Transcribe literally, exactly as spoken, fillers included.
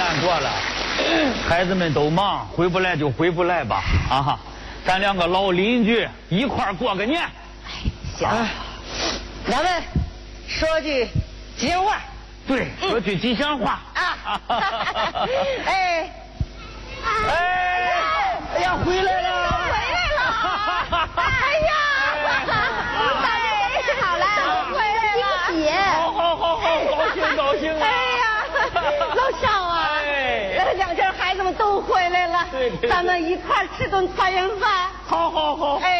难过了，孩子们都忙，回不来就回不来吧。啊哈，咱两个老邻居一块儿过个年。 哎，行，咱们说句吉祥话。 对，说句吉祥话。 啊，哎， 哎，哎呀，回来了！ 回来了！哎呀，大家好了，回来了！惊喜！ 好好好好，高兴高兴啊！ 哎呀，老少啊， 哎， 两家孩子们都回来了， 对对， 咱们一块儿吃顿团圆饭。 好好好。 哎。